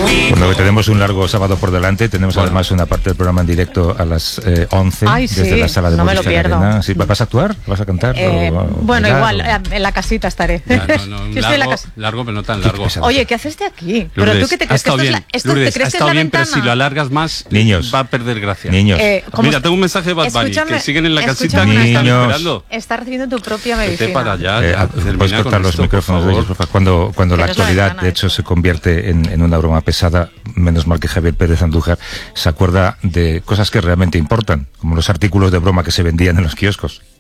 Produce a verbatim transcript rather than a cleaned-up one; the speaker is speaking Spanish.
Bueno, que tenemos un largo sábado por delante, tenemos bueno. además una parte del programa en directo a las eh, once. Ay, desde sí, la sala de no me lo pierdo. Arena. ¿Sí, ¿Vas a actuar? ¿Vas a cantar? Eh, o, o, bueno, bailar, igual, o... en la casita estaré. Ya, no, no, Yo largo, estoy en la casa. largo, pero no tan largo. Oye, ¿qué haces de aquí? Lourdes, ¿Pero tú qué te crees? ha estado que esto bien, es la, esto Lourdes, te crees ha que estado es la bien, ventana? pero si lo alargas más, niños, va a perder gracia. Niños. Eh, Mira, tengo un mensaje de Bad Bunny, que siguen en la casita que me están esperando. Está recibiendo tu propia medicina. Vete para allá, Eh, ya, puedes cortar los esto, micrófonos de ellos, por favor. Cuando, cuando la actualidad, la de hecho, esto. se convierte en, en una broma pesada, menos mal que Javier Pérez Andújar se acuerda de cosas que realmente importan, como los artículos de broma que se vendían en los kioscos.